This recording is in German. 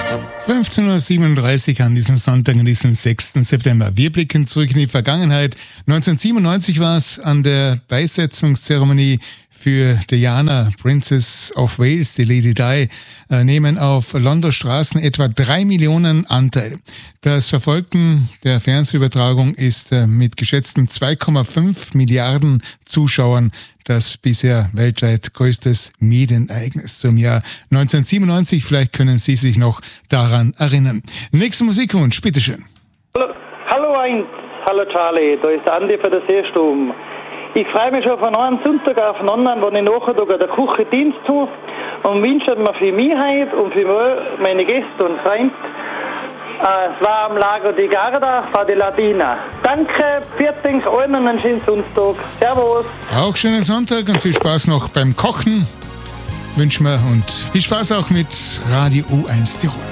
15:37 Uhr an diesem Sonntag, an diesem 6. September. Wir blicken zurück in die Vergangenheit. 1997 war es an der Beisetzungszeremonie für Diana, Princess of Wales, die Lady Di, nehmen auf Londoner Straßen etwa 3 Millionen Anteil. Das Verfolgen der Fernsehübertragung ist mit geschätzten 2,5 Milliarden Zuschauern das bisher weltweit größtes Medienereignis zum Jahr 1997. Vielleicht können Sie sich noch daran erinnern. Nächster Musikwunsch, bitteschön. Hallo Heinz, hallo Charlie, da ist Andi von der Seestube. Ich freue mich schon von einem Sonntag auf den anderen, wo ich nachher in der Küche Dienst tue und wünsche mir für mich heute und für meine Gäste und Freunde es war am Lago di Garda von der Latina. Danke, viertens, allen einen schönen Sonntag. Servus. Auch schönen Sonntag und viel Spaß noch beim Kochen wünschen wir und viel Spaß auch mit Radio U1 Tirol.